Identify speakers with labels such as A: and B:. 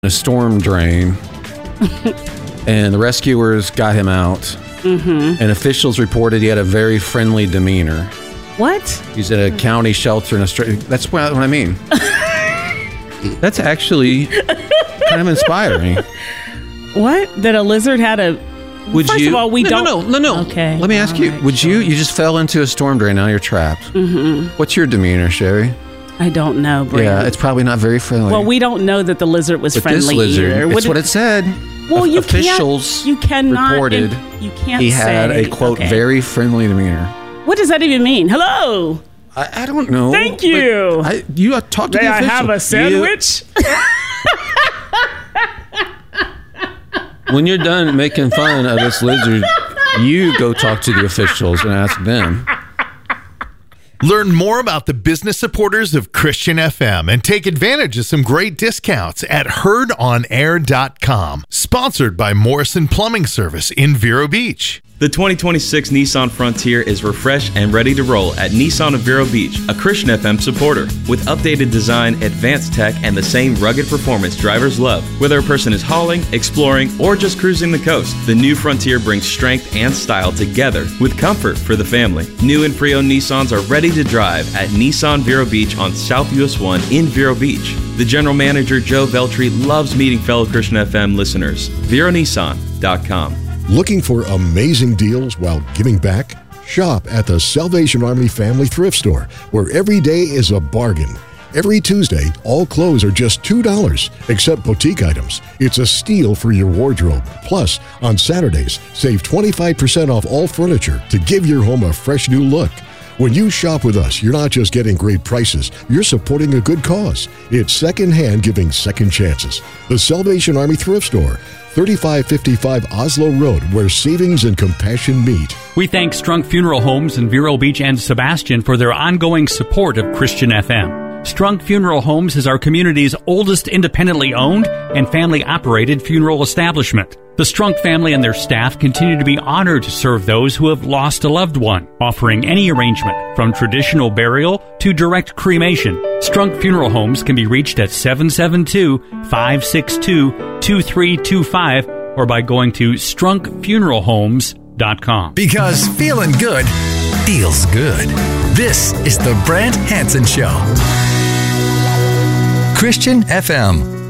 A: a storm drain, and the rescuers got him out. Mm-hmm. And officials reported he had a very friendly demeanor.
B: What?
A: He's at a county shelter in Australia. That's what I mean. That's actually kind of inspiring.
B: What? That a lizard had a... First of all, we don't...
A: No.
B: Okay.
A: Let me ask you.
B: Right,
A: would you just fell into a storm drain, now you're trapped.
B: Mm-hmm.
A: What's your demeanor, Sherry?
B: I don't know, Brandon.
A: Yeah, it's probably not very friendly.
B: Well, we don't know that the lizard was friendly
A: this lizard,
B: either.
A: It's what it said.
B: Well,
A: officials
B: reported
A: he had a, quote, very friendly demeanor.
B: What does that even mean? Hello?
A: I don't know.
B: Thank you.
A: You talk to the official.
B: May I have a sandwich?
A: When you're done making fun of this lizard, you go talk to the officials and ask them.
C: Learn more about the business supporters of Christian FM and take advantage of some great discounts at heardonair.com. Sponsored by Morrison Plumbing Service in Vero Beach.
D: The 2026 Nissan Frontier is refreshed and ready to roll at Nissan of Vero Beach, a Christian FM supporter. With updated design, advanced tech, and the same rugged performance drivers love. Whether a person is hauling, exploring, or just cruising the coast, the new Frontier brings strength and style together with comfort for the family. New and pre-owned Nissans are ready to drive at Nissan Vero Beach on South US 1 in Vero Beach. The general manager, Joe Veltri, loves meeting fellow Christian FM listeners. VeroNissan.com.
E: Looking for amazing deals while giving back? Shop at the Salvation Army Family Thrift Store, where every day is a bargain. Every Tuesday, all clothes are just $2, except boutique items. It's a steal for your wardrobe. Plus, on Saturdays, save 25% off all furniture to give your home a fresh new look. When you shop with us, you're not just getting great prices, you're supporting a good cause. It's secondhand giving second chances. The Salvation Army Thrift Store, 3555 Oslo Road, where savings and compassion meet.
F: We thank Strunk Funeral Homes in Vero Beach and Sebastian for their ongoing support of Christian FM. Strunk Funeral Homes is our community's oldest independently owned and family-operated funeral establishment. The Strunk family and their staff continue to be honored to serve those who have lost a loved one, offering any arrangement from traditional burial to direct cremation. Strunk Funeral Homes can be reached at 772-562-2325 or by going to strunkfuneralhomes.com.
G: Because feeling good feels good. This is the Brant Hansen Show. Christian FM.